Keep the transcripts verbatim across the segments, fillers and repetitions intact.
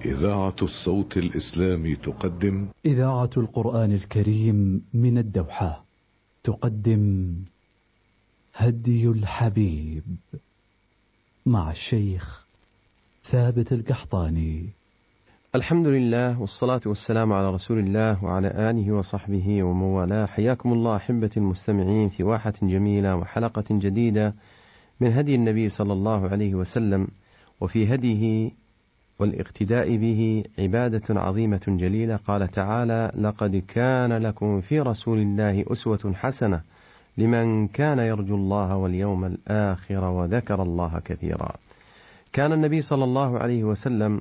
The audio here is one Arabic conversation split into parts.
إذاعة الصوت الإسلامي تقدم إذاعة القرآن الكريم من الدوحة تقدم هدي الحبيب مع الشيخ ثابت القحطاني. الحمد لله والصلاة والسلام على رسول الله وعلى آله وصحبه ومن والاه. حياكم الله أحبتي المستمعين في واحة جميلة وحلقة جديدة من هدي النبي صلى الله عليه وسلم. وفي هديه والاقتداء به عبادة عظيمة جليلة. قال تعالى: لقد كان لكم في رسول الله أسوة حسنة لمن كان يرجو الله واليوم الآخر وذكر الله كثيرا. كان النبي صلى الله عليه وسلم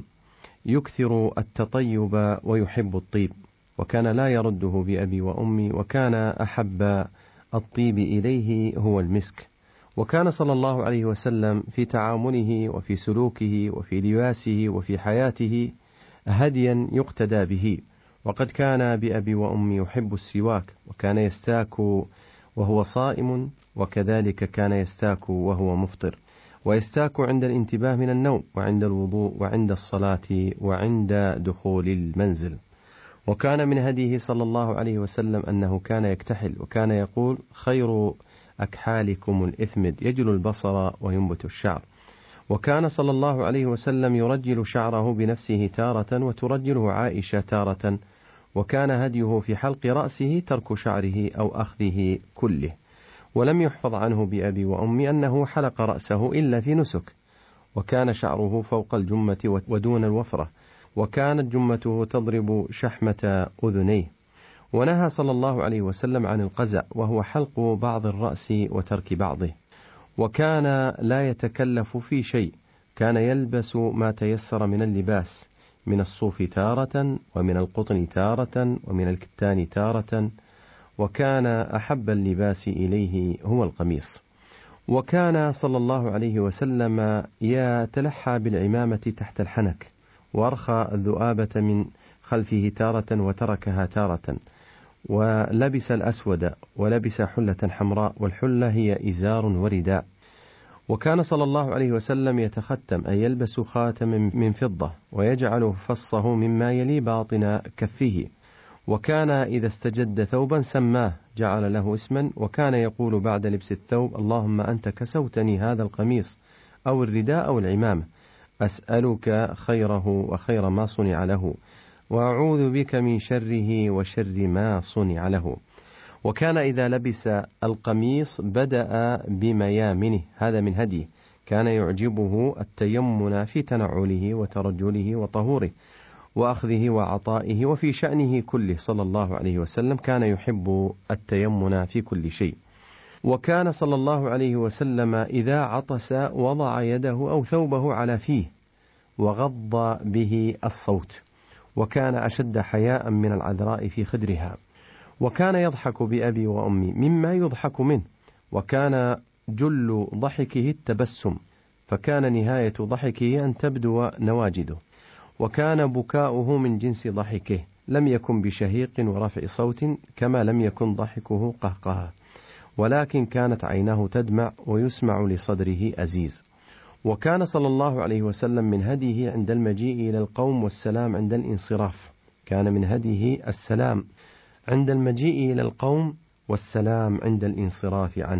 يكثر التطيب ويحب الطيب، وكان لا يرده بأبي وأمي، وكان أحب الطيب إليه هو المسك. وكان صلى الله عليه وسلم في تعامله وفي سلوكه وفي لباسه وفي حياته هديا يقتدى به. وقد كان بأبي وأمي يحب السواك، وكان يستاك وهو صائم، وكذلك كان يستاك وهو مفطر، ويستاك عند الانتباه من النوم، وعند الوضوء، وعند الصلاة، وعند دخول المنزل. وكان من هديه صلى الله عليه وسلم أنه كان يكتحل، وكان يقول: خير أكحالكم الإثمد يجل البصر وينبت الشعر. وكان صلى الله عليه وسلم يرجل شعره بنفسه تارة، وترجله عائشة تارة. وكان هديه في حلق رأسه ترك شعره أو أخذه كله. ولم يحفظ عنه بأبي وأمي أنه حلق رأسه إلا في نسك. وكان شعره فوق الجمة ودون الوفرة، وكانت جمته تضرب شحمة أذنيه. ونهى صلى الله عليه وسلم عن القزع، وهو حلق بعض الرأس وترك بعضه. وكان لا يتكلف في شيء، كان يلبس ما تيسر من اللباس، من الصوف تارة، ومن القطن تارة، ومن الكتان تارة. وكان أحب اللباس إليه هو القميص. وكان صلى الله عليه وسلم يتلحى بالعمامة تحت الحنك، وأرخى الذؤابة من خلفه تارة وتركها تارة. ولبس الأسود، ولبس حلة حمراء، والحلة هي إزار ورداء. وكان صلى الله عليه وسلم يتختم، أي يلبس خاتم من فضة، ويجعل فصه مما يلي باطن كفه. وكان إذا استجد ثوبا سماه، جعل له اسما. وكان يقول بعد لبس الثوب: اللهم أنت كسوتني هذا القميص أو الرداء أو العمامة، أسألك خيره وخير ما صنع له، وأعوذ بك من شره وشر ما صنع له. وكان إذا لبس القميص بدأ بميامنه، هذا من هديه. كان يعجبه التيمن في تنعله وترجله وطهوره وأخذه وعطائه، وفي شأنه كله صلى الله عليه وسلم كان يحب التيمن في كل شيء. وكان صلى الله عليه وسلم إذا عطس وضع يده أو ثوبه على فيه وغض به الصوت. وكان أشد حياء من العذراء في خدرها. وكان يضحك بأبي وأمي مما يضحك منه، وكان جل ضحكه التبسم، فكان نهاية ضحكه أن تبدو نواجده. وكان بكاؤه من جنس ضحكه، لم يكن بشهيق ورفع صوت، كما لم يكن ضحكه قهقها، ولكن كانت عيناه تدمع ويسمع لصدره أزيز. وكان صلى الله عليه وسلم من هديه عند المجيء إلى القوم والسلام عند الانصراف. كان من هديه السلام عند المجيء إلى القوم والسلام عند الانصراف عنه.